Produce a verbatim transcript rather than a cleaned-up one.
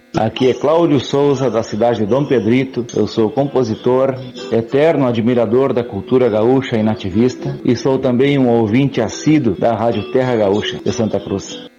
Aqui é Cláudio Souza, da cidade de Dom Pedrito. Eu sou compositor, eterno admirador da cultura gaúcha e nativista, e sou também um ouvinte assíduo da Rádio Terra Gaúcha de Santa Cruz.